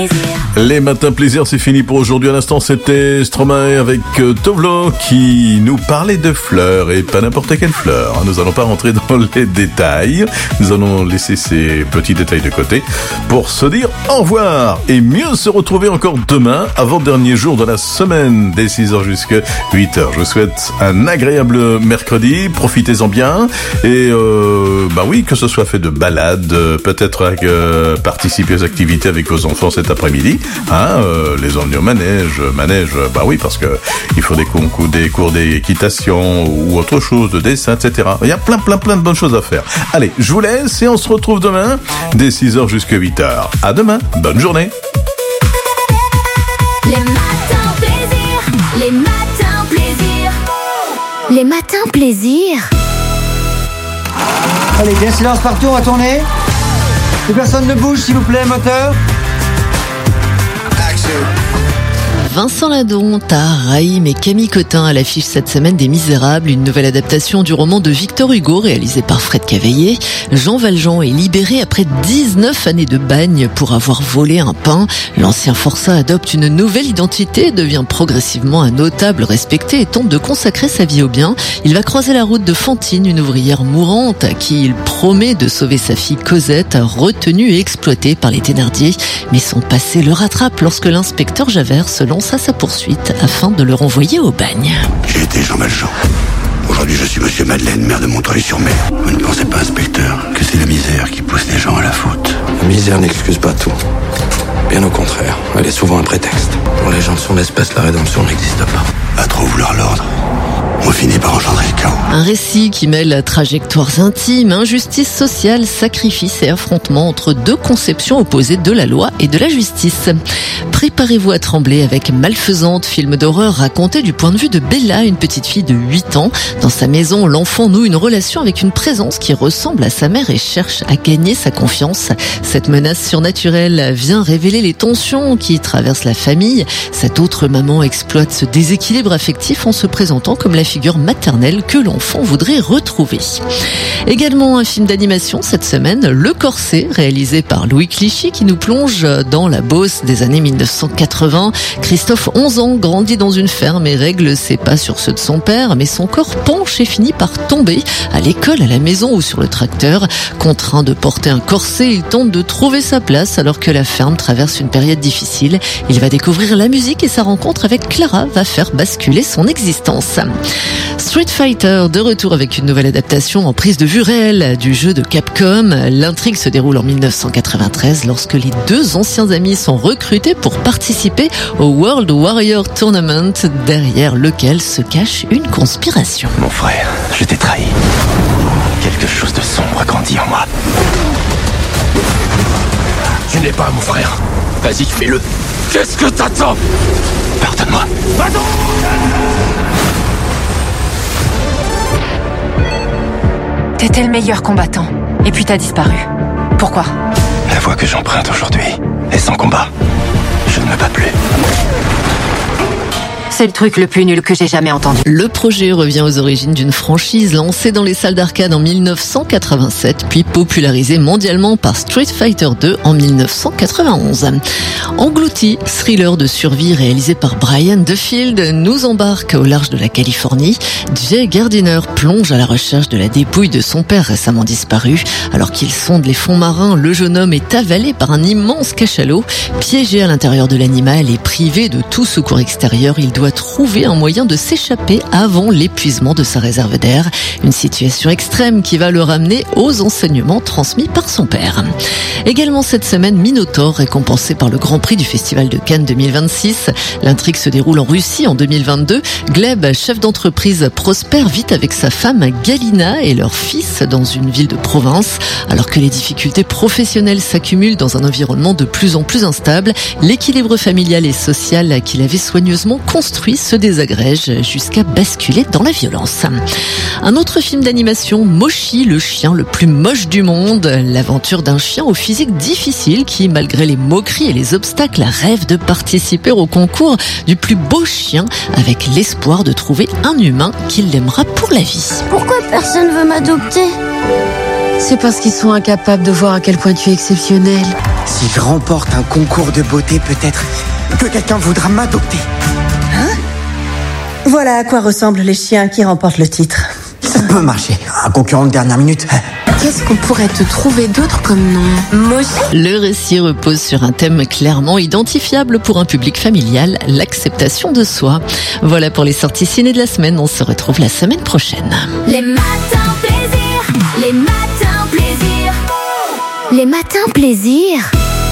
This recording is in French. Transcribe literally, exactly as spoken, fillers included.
Les matins plaisir, c'est fini pour aujourd'hui. À l'instant, c'était Stromae avec euh, Tovlo qui nous parlait de fleurs et pas n'importe quelle fleur. Nous allons pas rentrer dans les détails. Nous allons laisser ces petits détails de côté pour se dire au revoir et mieux se retrouver encore demain, avant-dernier jour de la semaine, dès six heures jusqu'à huit heures. Je vous souhaite un agréable mercredi. Profitez-en bien et euh, bah oui, que ce soit fait de balades, peut-être euh, participer aux activités avec vos enfants cet après-midi. Hein, euh, les emmener au manège, manège, bah oui, parce que il faut des concours, des cours d'équitation ou autre chose, de dessin, et cetera. Il y a plein, plein, plein de bonnes choses à faire. Allez, je vous laisse et on se retrouve demain dès six heures jusqu'à huit heures. À demain, bonne journée. Les matins plaisir, les matins plaisir, les matins plaisir. Allez, bien silence partout, on va tourner. Que personne ne bouge, s'il vous plaît, moteur. Vincent Ladon, Tahar Rahim et Camille Cotin à l'affiche cette semaine des Misérables, une nouvelle adaptation du roman de Victor Hugo réalisé par Fred Cavaillé. Jean Valjean est libéré après dix-neuf années de bagne pour avoir volé un pain. L'ancien forçat adopte une nouvelle identité, devient progressivement un notable respecté et tente de consacrer sa vie au bien. Il va croiser la route de Fantine, une ouvrière mourante à qui il promet de sauver sa fille Cosette, retenue et exploitée par les Thénardier. Mais son passé le rattrape lorsque l'inspecteur Javert se lance à sa poursuite afin de le renvoyer au bagne. J'ai été Jean Valjean. Aujourd'hui, je suis Monsieur Madeleine, maire de Montreuil-sur-Mer. Vous ne pensez pas, inspecteur, que c'est la misère qui pousse les gens à la faute? La misère n'excuse pas tout. Bien au contraire, elle est souvent un prétexte. Pour les gens de son espèce, la rédemption n'existe pas. À trop vouloir l'ordre, on finit par engendrer le chaos. Un récit qui mêle trajectoires intimes, injustice sociale, sacrifice et affrontement entre deux conceptions opposées de la loi et de la justice. Préparez-vous à trembler avec Malfaisante, film d'horreur raconté du point de vue de Bella, une petite fille de huit ans. Dans sa maison, l'enfant noue une relation avec une présence qui ressemble à sa mère et cherche à gagner sa confiance. Cette menace surnaturelle vient révéler les tensions qui traversent la famille. Cette autre maman exploite ce déséquilibre affectif en se présentant comme la figure maternelle que l'enfant voudrait retrouver. Également un film d'animation cette semaine, Le Corset, réalisé par Louis Clichy, qui nous plonge dans la Beauce des années mille neuf cent quatre-vingts. Christophe, onze ans, grandit dans une ferme et règle ses pas sur ceux de son père, mais son corps penche et finit par tomber à l'école, à la maison ou sur le tracteur. Contraint de porter un corset, il tente de trouver sa place alors que la ferme traverse une période difficile. Il va découvrir la musique et sa rencontre avec Clara va faire basculer son existence. Street Fighter, de retour avec une nouvelle adaptation en prise de vue réelle du jeu de Capcom. L'intrigue se déroule en mille neuf cent quatre-vingt-treize lorsque les deux anciens amis sont recrutés pour participer au World Warrior Tournament, derrière lequel se cache une conspiration. Mon frère, je t'ai trahi. Quelque chose de sombre grandit en moi. Tu n'es pas mon frère. Vas-y, fais-le. Qu'est-ce que t'attends? Pardonne-moi. Pardon. T'étais le meilleur combattant, et puis t'as disparu. Pourquoi? La voie que j'emprunte aujourd'hui est sans combat. Je ne me bats plus. C'est le truc le plus nul que j'ai jamais entendu. Le projet revient aux origines d'une franchise lancée dans les salles d'arcade en mille neuf cent quatre-vingt-sept, puis popularisée mondialement par Street Fighter deux en mille neuf cent quatre-vingt-onze. Englouti, thriller de survie réalisé par Brian Duffield, nous embarque au large de la Californie. Jay Gardiner plonge à la recherche de la dépouille de son père récemment disparu. Alors qu'il sonde les fonds marins, le jeune homme est avalé par un immense cachalot. Piégé à l'intérieur de l'animal et privé de tout secours extérieur, il doit trouver un moyen de s'échapper avant l'épuisement de sa réserve d'air. Une situation extrême qui va le ramener aux enseignements transmis par son père. Également cette semaine, Minotaur, récompensé par le Grand Prix du Festival de Cannes deux mille vingt-six. L'intrigue se déroule en Russie en deux mille vingt-deux. Gleb, chef d'entreprise, prospère vite avec sa femme Galina et leur fils dans une ville de province. Alors que les difficultés professionnelles s'accumulent dans un environnement de plus en plus instable, l'équilibre familial et social qu'il avait soigneusement construit se désagrège jusqu'à basculer dans la violence. Un autre film d'animation, Moshi, le chien le plus moche du monde. L'aventure d'un chien au physique difficile qui, malgré les moqueries et les obstacles, rêve de participer au concours du plus beau chien avec l'espoir de trouver un humain qui l'aimera pour la vie. Pourquoi personne veut m'adopter? C'est parce qu'ils sont incapables de voir à quel point tu es exceptionnel. Si je remporte un concours de beauté, peut-être que quelqu'un voudra m'adopter. Hein? Voilà à quoi ressemblent les chiens qui remportent le titre. Ça peut marcher. Un concurrent de dernière minute. Qu'est-ce qu'on pourrait te trouver d'autre comme nom? Mochi. Le récit repose sur un thème clairement identifiable pour un public familial, l'acceptation de soi. Voilà pour les sorties ciné de la semaine. On se retrouve la semaine prochaine. Les matins plaisir, les matins plaisir, les matins plaisir.